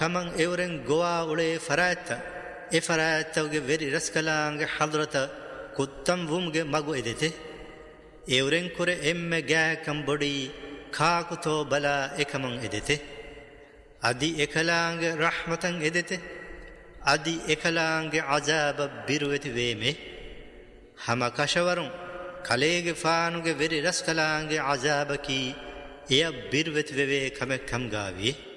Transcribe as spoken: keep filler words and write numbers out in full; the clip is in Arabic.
كمان اورن غوا اولي فرات افرات توغ ويري رسكلانغ حضرت كتم ومغ مغو ادته اورن كور ام غا كمبدي خاكتو بلا اكمن ادته ادي اكلانغ رحمتن ادته ادي اكلانغ عذاب بيروت ويمه هم كشورون كليغ فانوغ ويري رسكلانغ عذاب كي يا بيروت ويوي كم كم غاوي